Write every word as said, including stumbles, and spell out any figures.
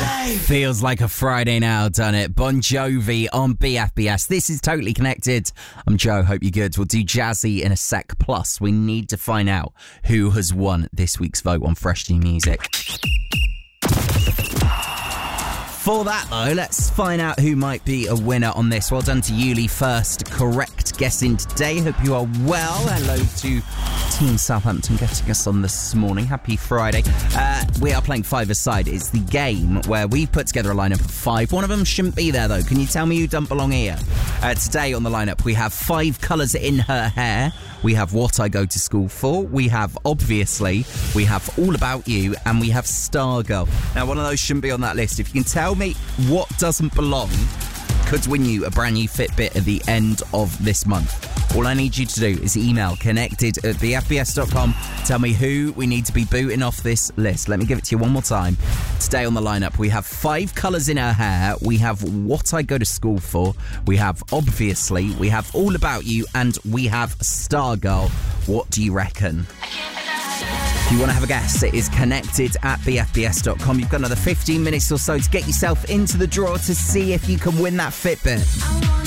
Feels like a Friday now, done it? Bon Jovi on B F B S. This is Totally Connected. I'm Joe, hope you're good. We'll do Jazzy in a sec. Plus, we need to find out who has won this week's vote on Fresh New Music. For that, though, let's find out who might be a winner on this. Well done to Yuli, first correct guessing today. Hope you are well. Hello to Team Southampton getting us on this morning. Happy Friday. Uh, we are playing five-a-side. It's the game where we put together a lineup of five. One of them shouldn't be there, though. Can you tell me who don't belong here? Uh, today on the lineup, we have five colours in her hair. We have What I Go to School For. We have Obviously. We have All About You. And we have Stargirl. Now, one of those shouldn't be on that list. If you can tell me what doesn't belong, could win you a brand new Fitbit at the end of this month. All I need you to do is email connected at b f b s dot com. Tell me who we need to be booting off this list. Let me give it to you one more time. Today on the lineup, we have five colours in her hair. We have What I Go to School For. We have Obviously. We have All About You. And we have Stargirl. What do you reckon? If you want to have a guess, it is connected at b f b s dot com. You've got another fifteen minutes or so to get yourself into the draw to see if you can win that Fitbit.